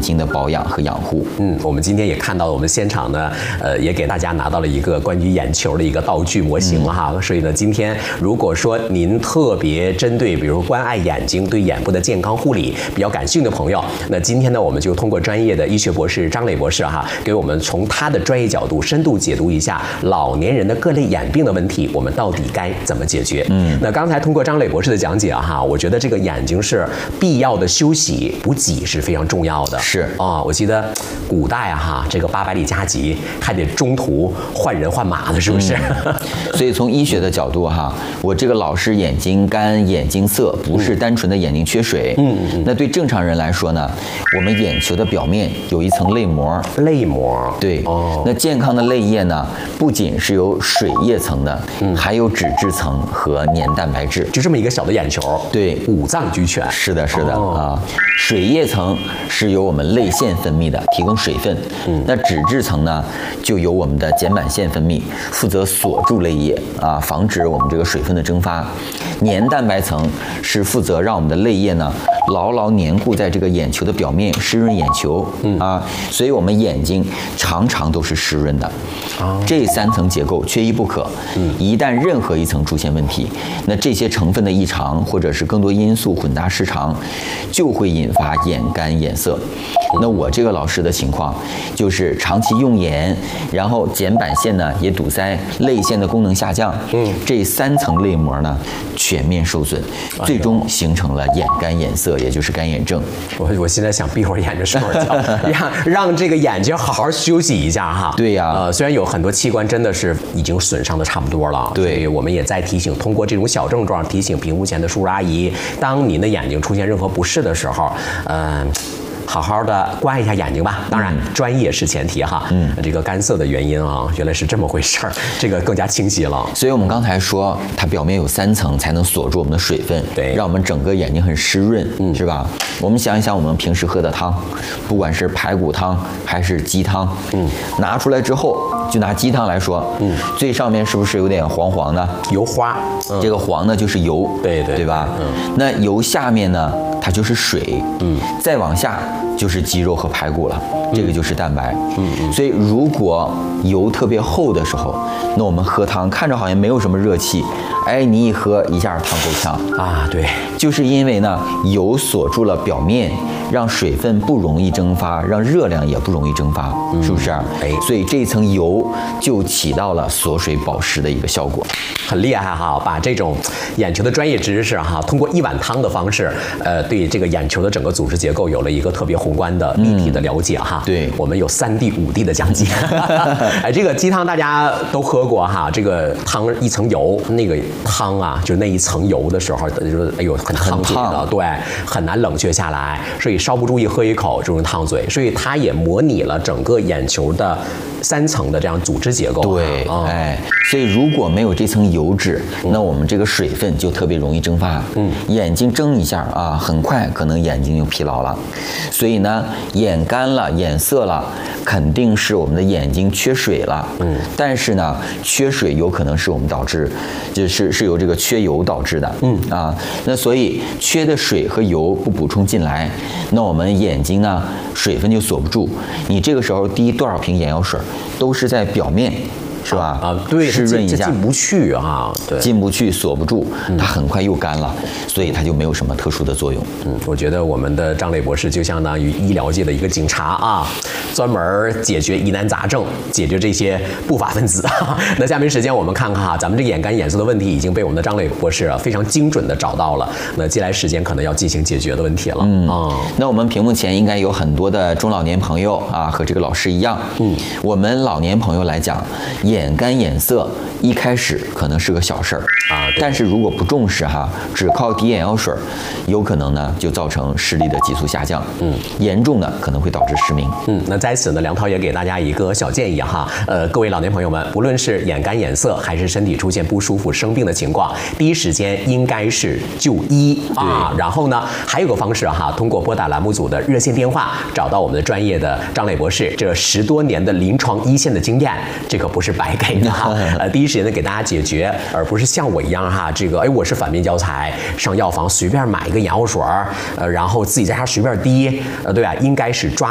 睛的保养和养护。 我们今天也看到了，我们现场呢，也给大家拿到了一个关于眼球的一个道具模型哈。所以呢，今天如果说您特别针对比如关爱眼睛、对眼部的健康护理比较感兴趣的朋友，那今天呢，我们就通过专业的医学博士张磊博士哈，给我们从他的专业角度深度解读一下老年人的各类眼病的问题，我们到底该怎么解决？那刚才通过张磊博士的讲解哈，我觉得这个眼睛是必要的休息补给是非常重要的。 是啊，我记得古代哈，这个800里加急还得中途换人换马的，是不是？ 所以从医学的角度哈，我这个老是眼睛干、眼睛涩，不是单纯的眼睛缺水。那对正常人来说呢，我们眼球的表面有一层泪膜。 泪膜， 对。那健康的泪液呢，不仅是有水液层的，还有脂质层和黏蛋白质， 就这么一个小的眼球。 对， 五脏俱全。 是的，是的啊。水液层是由我们泪腺分泌的，提供水分。那脂质层呢，就由我们的睑板腺分泌，负责锁住泪液啊，防止我们这个水分的蒸发。黏蛋白层是负责让我们的泪液呢牢牢粘固在这个眼球的表面，湿润眼球啊，所以我们眼睛常常都是湿润的。这3层结构缺一不可。一旦任何一层出现问题，那这些成分的异常或者是更多因素混搭失常，就会引发眼干眼涩。那我这个老师的情况就是长期用眼，然后睑板腺呢也堵塞，泪腺的功能下降，这3层泪膜呢全面受损，最终形成了眼干眼涩，也就是干眼症。 我现在想闭会儿眼睛睡会儿觉，让这个眼睛好好休息一下哈。 对呀， 虽然有很多器官真的是已经损伤的差不多了， 对， 所以我们也在提醒，通过这种小症状提醒屏幕前的叔叔阿姨，当您的眼睛出现任何不适的时候，好好的关爱一下眼睛吧，当然专业是前提哈。这个干涩的原因啊，原来是这么回事儿，这个更加清晰了。 所以我们刚才说，它表面有3层才能锁住我们的水分， 对， 让我们整个眼睛很湿润，是吧？我们想一想，我们平时喝的汤，不管是排骨汤还是鸡汤，拿出来之后，就拿鸡汤来说，最上面是不是有点黄黄的油花？ 这个黄呢就是油，对吧？那油下面呢，它就是水，再往下就是肌肉和排骨了，这个就是蛋白。所以如果油特别厚的时候，那我们喝汤看着好像没有什么热气，你一喝一下汤够呛啊。对， 就是因为呢油锁住了表面，让水分不容易蒸发，让热量也不容易蒸发，是不是？所以这一层油就起到了锁水保湿的一个效果。 很厉害哈，把这种眼球的专业知识哈，通过一碗汤的方式，对这个眼球的整个组织结构有了一个特别宏观的立体的了解哈。 对，我们有3D、5D 的讲解。这个鸡汤大家都喝过哈，这个汤一层油，那个汤啊，就那一层油的时候，就是很烫嘴的，对，很难冷却下来，所以稍不注意喝一口就容易烫嘴，所以它也模拟了整个眼球的3层的这样组织结构。 对，所以如果没有这层油脂，那我们这个水分就特别容易蒸发。眼睛睁一下啊，很快可能眼睛就疲劳了。所以呢，眼干了、眼涩了，肯定是我们的眼睛缺水了。但是呢，缺水有可能是我们导致，是由这个缺油导致的。那所以缺的水和油不补充进来，那我们眼睛呢水分就锁不住。你这个时候滴多少瓶眼药水，都是在表面。是吧？ 对， 湿润一下， 进不去啊，对， 进不去，锁不住，它很快又干了，所以它就没有什么特殊的作用。 我觉得我们的张磊博士就相当于医疗界的一个警察啊，专门解决疑难杂症，解决这些不法分子。那下面时间我们看看哈，咱们这个眼干眼涩的问题已经被我们的张磊博士非常精准的找到了。那接下来时间可能要进行解决的问题了。 那我们屏幕前应该有很多的中老年朋友啊，和这个老师一样。我们老年朋友来讲，眼干眼涩一开始可能是个小事儿啊，但是如果不重视哈，只靠滴眼药水，有可能呢就造成视力的急速下降，严重的可能会导致失明。 那在此呢，梁涛也给大家一个小建议哈，各位老年朋友们，不论是眼干眼涩，还是身体出现不舒服、生病的情况，第一时间应该是就医啊。然后呢，还有个方式哈，通过拨打栏目组的热线电话，找到我们的专业的张磊博士，这10多年的临床一线的经验，这可不是白给的哈。第一时间的给大家解决，而不是像我一样哈，这个我是反面教材，上药房随便买一个眼药水然后自己在家随便滴，对吧？应该是抓